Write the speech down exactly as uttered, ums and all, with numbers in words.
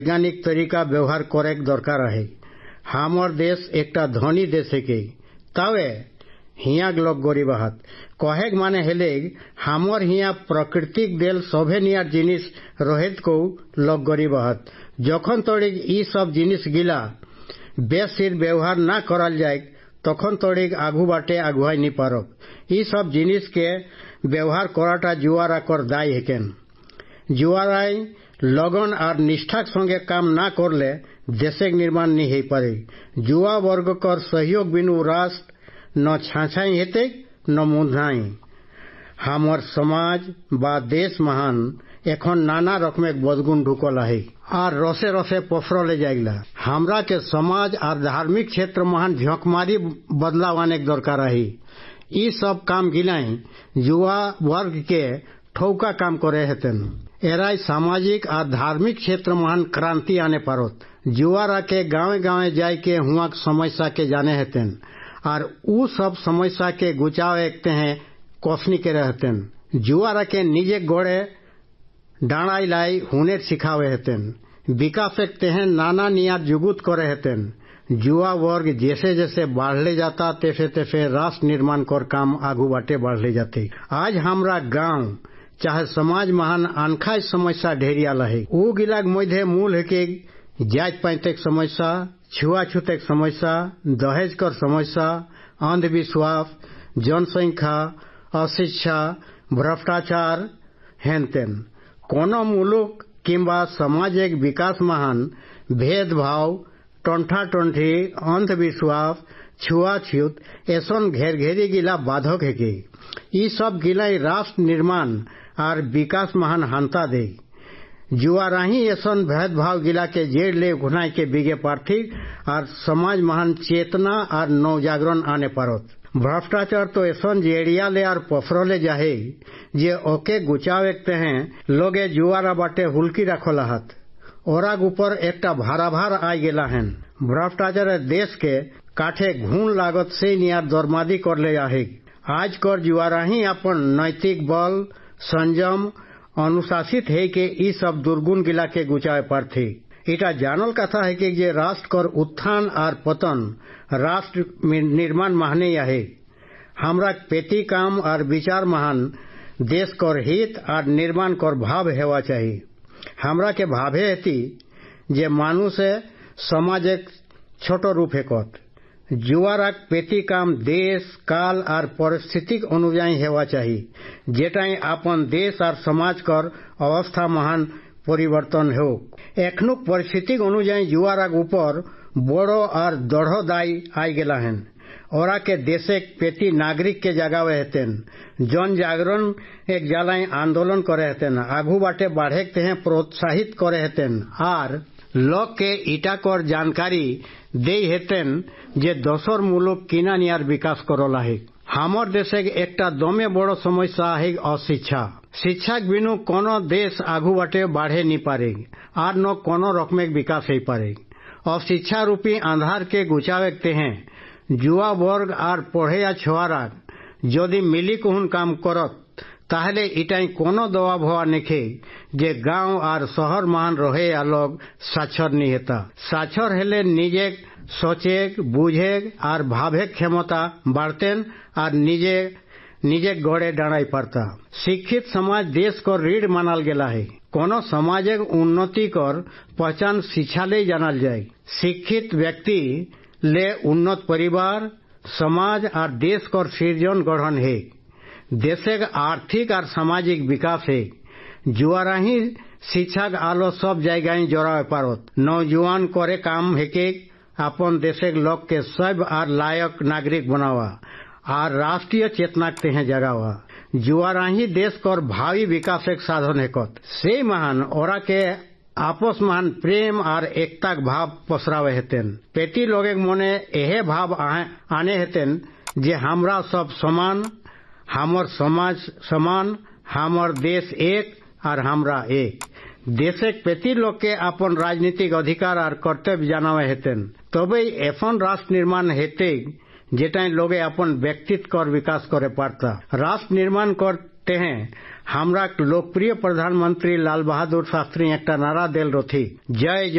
वैज्ञानिक तरीका व्यवहार करे दरकार है। हमर देश एक धनी देश है के तवे हिया लोग गरीब हाथ कहेक माने हेले हमर हिया प्राकृतिक देल सभे नियार जिनिस रोहित को लोग गरीब हाथ जखन तड़िक ई सब जिनिस गिला बेसिर व्यवहार ना करल जाए तखन तड़िक आगू बाटे आगुआई नहीं पारक। ई सब जिनिस के व्यवहार कराटा जुआरा कर दाय हेकेन। जुआराई लगन और निष्ठाक संगे काम ना करले देशक निर्माण नहीं हो पारे। जुआ वर्ग कर सहयोग बिनु राष्ट्र न छाछाई हेते न मुंधाई। हमर समाज बा देश महान एखन नाना रकमे बदगुण ढुकल है और रसे रसे पसरले जाइला। हमरा के समाज और धार्मिक क्षेत्र महान झोंकमारी बदलाव आने दरकार है। ई सब काम गिलाई युवा वर्ग के ठौका काम करे हेतन। एराई सामाजिक और धार्मिक क्षेत्र महान क्रांति आने पारत। जुआरा के गाँव गाँव जाय के हुआ समस्या के जाने हेतन और उ सब समस्या के गुचाव एकते हैं कोसनी के रहतेन। जुआरा के निजे गोड़े डाणाई लाई हुनेर सिखावे हेतन। विकास एकते हैं नाना नियार जुगुत करे हेतन। जुआ वर्ग जैसे जैसे बढ़ले जाता तैसे तैसे राष्ट्र निर्माण कर काम आगू बाटे बढ़ले जाते। आज हमरा गांव चाहे समाज महान अनखाई समस्या ढेरिया लहे। उ गिलाग मध्य मूल है के जात पात समस्या, छुआछूत समस्या, दहेज कर समस्या, अंधविश्वास, जनसंख्या, अशिक्षा, भ्रष्टाचार हेनतेन। कोनो मुलुक किंबा समाज एक विकास महान भेदभाव, टंठा टंठी, अंधविश्वास, छुआछूत ऐसन घेर घेरी गिला बाधक है के ई सब गिलाई राष्ट्र निर्माण और विकास महान हांता दे। जुआराही ऐसन भेदभाव गिला के जेड़ ले घुनाई के बिगे पार्थी और समाज महान चेतना और नवजागरण आने पारत। भ्रष्टाचार तो ऐसन जेड़िया ले और पसरले जाहे जे ओके गुचाव एकते हैं लोगे जुआरा बाटे हुल्की रखल हाथ ओराग ऊपर एकटा भारा भार आ गेला हैं। भ्रष्टाचार देश के काठे घून लागत से नियार दरमादी कर ले जाहे। आज कर जुआरा ही अपन नैतिक बल संयम अनुशासित है कि ई सब दुर्गुण गिला के गुचाए पार्थी। इटा जानल कथा है कि जे राष्ट्र कर उत्थान और पतन राष्ट्र निर्माण महाने है। हमरा पेटी काम और विचार महान देश कर हित और निर्माण कर भाव हेवा चाहिए। हमरा के भावे हेती जे मानुष समाज एक छोटो रूप है कत जुआराक पेटी काम देश काल और परिस्थितिक अनुयायी हेवा चाहिए जेटाई अपन देश और समाज कर अवस्था महान परिवर्तन हो। एखनुक परिस्थितिक अनुयायी जुआराक ऊपर बड़ो और दढ़ो दाई आई गेला हैं। ओरा के देशे पेटी नागरिक के जगावे हेतेन जन जागरण एक जालाई आंदोलन करे हेतेन आगू बाटे बढ़े हैं प्रोत्साहित करे हेतेन और लोग के इटा कर जानकारी दे हेतेन जे दोसर मुलुक किना नियार विकास करोला है। हमर देश एकटा दमे बड़ो समस्या है अशिक्षा। शिक्षा बिनु कोनो देश आगू बाटे बढ़े नहीं पारे और न कोनो रकमे विकास हो पारे। अशिक्षा रूपी आंधार के गुचावेते हैं जुआ वर्ग और पढ़े या छुआरा यदि मिली कुहन काम करत ताहले इटाई कोनो दवा भवा नेखे जे गांव और शहर महान रहे या लोग साक्षर नहीं हेता। साक्षर हेले निजे सोचेक बुझेक और भावेक क्षमता बढ़तेन और निजे निजे गड़े डाणाई पड़ता। शिक्षित समाज देश को रीढ़ मानल गेला है। कोनो समाजेक उन्नति कर पहचान शिक्षा ले जानल जाए। शिक्षित व्यक्ति ले उन्नत परिवार समाज और देश कर सृजन गठन है। देशे आर्थिक और सामाजिक विकास है। जुआरा ही शिक्षा आलो सब जगह जोड़ा पारत। नौजवान करे काम है के अपन देशे लोग के सब और लायक नागरिक बनावा और राष्ट्रीय चेतना ते हैं जगावा। जुआरा ही देश कर भावी विकास एक साधन है कत से महान ओरा के आपस महान प्रेम और एकता भाव पसरावे हेतेन। पेटी लोगे मने एहे भाव आने हेतेन जे हमरा सब समान हमर समाज समान हमर देश एक और हमरा एक। देशे पेटी लोग के अपन राजनीतिक अधिकार और कर्तव्य जानावे हेतेन तबे एफन राष्ट्र निर्माण हेते जेटाई लोगे अपन व्यक्तित्व कर विकास करे पारता। राष्ट्र निर्माण करते हैं हमरा लोकप्रिय प्रधानमंत्री लाल बहादुर शास्त्री एक नारा देल रथी, जय